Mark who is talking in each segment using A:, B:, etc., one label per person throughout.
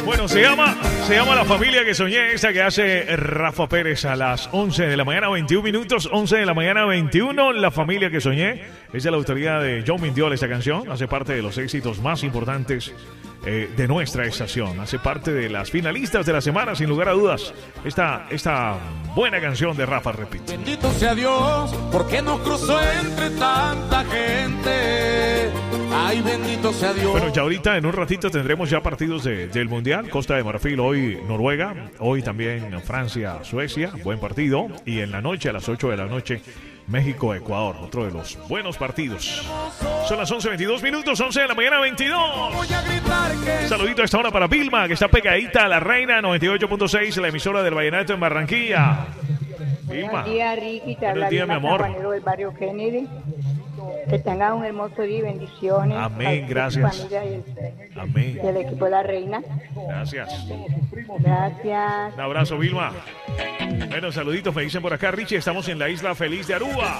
A: Bueno, se llama La Familia que Soñé, esta que hace Rafa Pérez a las 11 de la mañana, 21 minutos, 11 de la mañana, 21. La Familia que Soñé es de la autoría de John Mindiol. Esta canción hace parte de los éxitos más importantes de nuestra estación. Hace parte de las finalistas de la semana, sin lugar a dudas. Esta buena canción de Rafa, repito.
B: Bendito sea Dios, porque nos cruzó entre tanta gente. Ay, bendito sea Dios.
A: Bueno, ya ahorita en un ratito tendremos ya partidos del Mundial. Costa de Marfil, hoy Noruega, hoy también Francia, Suecia, buen partido. Y en la noche, a las 8 de la noche, México, Ecuador, otro de los buenos partidos. Son las 11:22 minutos, 11 de la mañana, 22. Saludito a esta hora para Vilma, que está pegadita a La Reina 98.6, la emisora del Vallenato en Barranquilla. Vilma.
C: Buenos días, Ricky. Te
A: Buenos días, mi amor.
C: Juanero del barrio Kennedy. Que tengas un hermoso día y bendiciones.
A: Amén, gracias.
C: Familia
A: Amén.
C: y el equipo de La Reina.
A: Gracias.
C: Gracias.
A: Un abrazo, Vilma. Bueno, saluditos, me dicen por acá, Richie, estamos en la isla feliz de Aruba.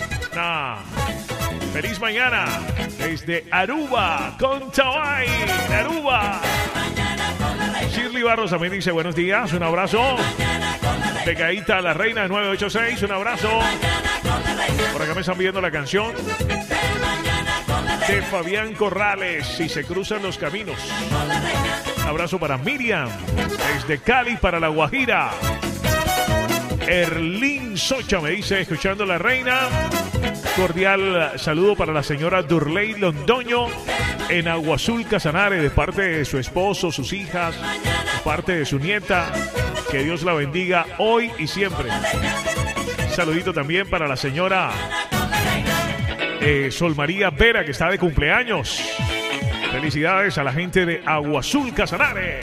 A: Feliz mañana desde Aruba, con Tawai, Aruba. Shirley Barros también dice buenos días, un abrazo. Pegadita a La Reina 986, un abrazo. Por acá me están viendo la canción de Fabián Corrales, Si se cruzan los caminos. Un abrazo para Miriam, desde Cali para La Guajira. Erlín Socha me dice, escuchando La Reina. Cordial saludo para la señora Durley Londoño en Agua Azul, Casanare, de parte de su esposo, sus hijas, de parte de su nieta. Que Dios la bendiga hoy y siempre. Saludito también para la señora Sol María Vera, que está de cumpleaños. Felicidades a la gente de Agua Azul, Casanare.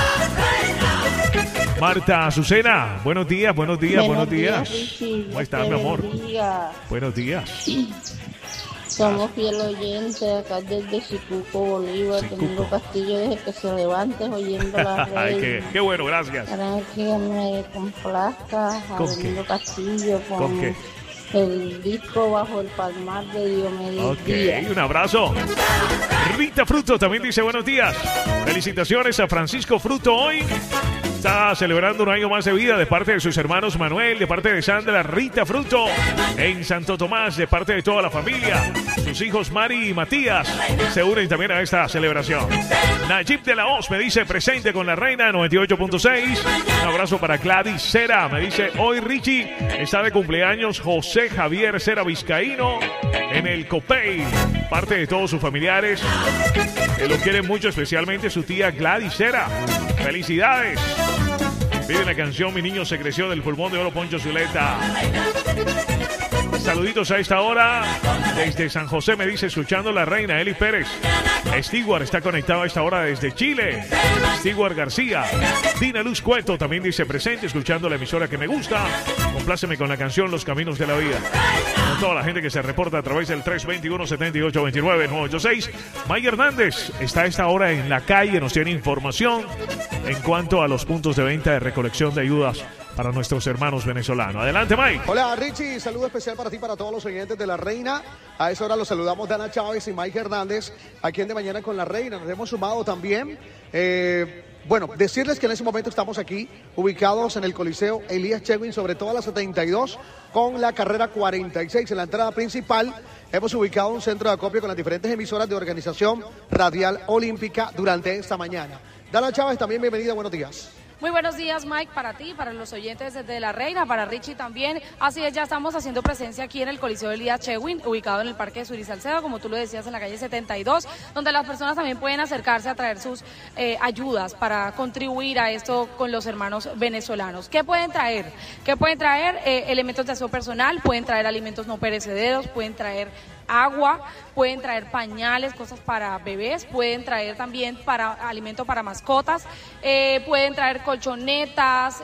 A: Marta Azucena, buenos días, buenos días, buenos días. ¿Cómo estás, mi amor? Buenos días.
D: Somos fiel oyentes acá desde Chicuco, Bolívar, Domingo Castillo, desde que se levante oyendo la red.
A: qué bueno, gracias.
D: Para que me complazca a Domingo Castillo
A: ¿Con qué?
D: El disco Bajo el Palmar de Diomedes Díaz.
A: Un abrazo. Rita Fruto también dice buenos días. Felicitaciones a Francisco Fruto hoy. Está celebrando un año más de vida de parte de sus hermanos Manuel, de parte de Sandra, Rita Fruto, en Santo Tomás, de parte de toda la familia. Sus hijos Mari y Matías se unen también a esta celebración. Nayib de la Hoz me dice presente con La Reina 98.6. Un abrazo para Gladys Cera. Me dice hoy Richie está de cumpleaños José Javier Cera Vizcaíno en el Copey. Parte de todos sus familiares que lo quieren mucho, especialmente su tía Gladys Cera. Felicidades. Pide la canción Mi niño se creció del pulmón de oro Poncho Zuleta. Saluditos a esta hora desde San José, me dice escuchando La Reina. Eli Pérez. Stewart está conectado a esta hora desde Chile. Stewart García. Dina Luz Cueto también dice presente escuchando la emisora que me gusta. Compláceme con la canción Los Caminos de la Vida. Con toda la gente que se reporta a través del 321-7829-986. Mike Hernández está a esta hora en la calle, nos tiene información en cuanto a los puntos de venta de recolección de ayudas para nuestros hermanos venezolanos. Adelante, Mike.
E: Hola, Richie. Saludo especial para ti y para todos los oyentes de La Reina. A esa hora los saludamos Dana Chávez y Mike Hernández, aquí en De Mañana con La Reina. Nos hemos sumado también. Bueno, decirles que en ese momento estamos aquí, ubicados en el Coliseo Elías Chewin, sobre todo a las 72, con la carrera 46. En la entrada principal hemos ubicado un centro de acopio con las diferentes emisoras de Organización Radial Olímpica durante esta mañana. Dana Chávez, también bienvenida, buenos días.
F: Muy buenos días, Mike, para ti, para los oyentes de La Reina, para Richie también. Así es, ya estamos haciendo presencia aquí en el Coliseo Elías Chewin, ubicado en el Parque de Surí Salcedo, como tú lo decías, en la calle 72, donde las personas también pueden acercarse a traer sus ayudas para contribuir a esto con los hermanos venezolanos. ¿Qué pueden traer? Elementos de aseo personal, pueden traer alimentos no perecederos, pueden traer agua, pueden traer pañales, cosas para bebés, pueden traer también para alimento para mascotas, pueden traer colchonetas,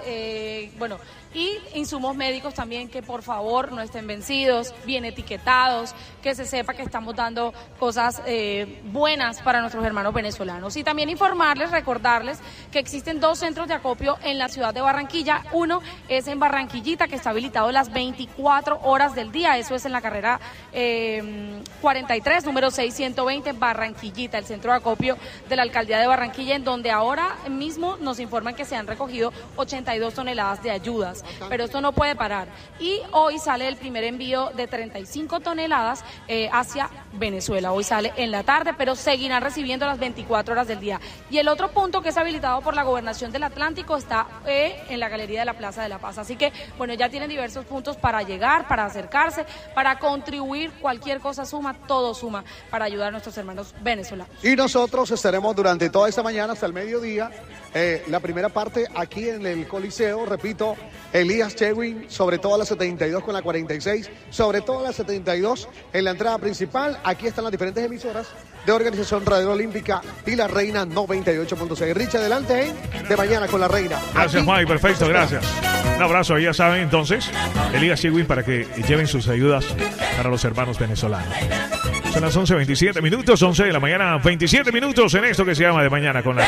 F: y insumos médicos también que por favor no estén vencidos, bien etiquetados, que se sepa que estamos dando cosas buenas para nuestros hermanos venezolanos. Y también informarles, recordarles que existen 2 centros de acopio en la ciudad de Barranquilla. Uno es en Barranquillita, que está habilitado las 24 horas del día, eso es en la carrera 43, número 6120, Barranquillita, el centro de acopio de la alcaldía de Barranquilla, en donde ahora mismo nos informan que se han recogido 82 toneladas de ayudas, pero esto no puede parar. Y hoy sale el primer envío de 35 toneladas hacia Venezuela. Hoy sale en la tarde, pero seguirán recibiendo las 24 horas del día. Y el otro punto que es habilitado por la Gobernación del Atlántico está en la galería de la Plaza de la Paz. Así que, bueno, ya tienen diversos puntos para llegar, para acercarse, para contribuir. Cualquier cosa suma, todo suma para ayudar a nuestros hermanos venezolanos.
E: Y nosotros estaremos durante toda esta mañana hasta el mediodía, la primera parte aquí en el Coliseo, repito, Elías Chewin, sobre todo a las 72 con la 46, sobre todo a las 72 en la entrada principal. Aquí están las diferentes emisoras de Organización Radio Olímpica y La Reina 98.6. Rich, adelante de mañana con La Reina.
A: Gracias, Mike, perfecto, gracias. Un abrazo, ya saben entonces, Elías Chewin, para que lleven sus ayudas para los hermanos venezolanos. Son las 11:27 minutos, 11 de la mañana, 27 minutos en esto que se llama De Mañana con La